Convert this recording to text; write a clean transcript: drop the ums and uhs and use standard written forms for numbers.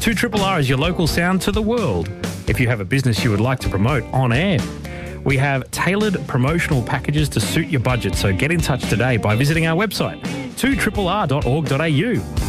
2RRR is your local sound to the world. If you have a business you would like to promote on air, we have tailored promotional packages to suit your budget, so get in touch today by visiting our website, 2RRR.org.au.